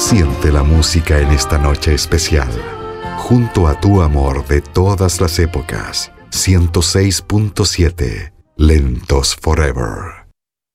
Siente la música en esta noche especial. Junto a tu amor de todas las épocas. 106.7 Lentos Forever.